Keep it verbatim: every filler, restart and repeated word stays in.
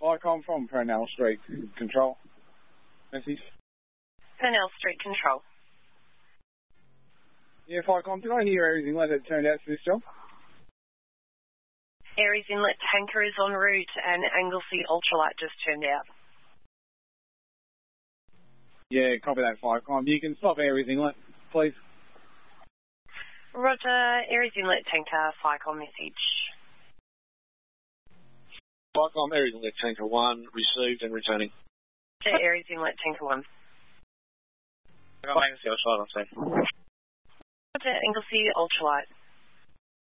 Icon from Purnell Street Control. Message. Purnell Street Control. Yeah, Icon, did I hear everything like that turned out for this job? Aries Inlet tanker is en route and Anglesey ultralight just turned out. Yeah, copy that, Icon. You can stop Aries Inlet, please. Roger, Aries Inlet tanker, Icon message. Icon, Aries Inlet tanker one, received and returning. To Aries Inlet tanker one. Anglesey ultralight on scene. Roger, Anglesey ultralight.